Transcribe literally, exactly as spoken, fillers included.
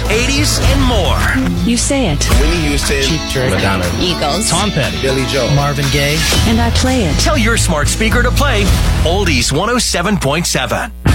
eighties, and more. You say it. Whitney Houston, Cheap Trick, Madonna, Eagles, Tom Petty, Billy Joel, Marvin Gaye. And I play it. Tell your smart speaker to play Oldies one oh seven point seven.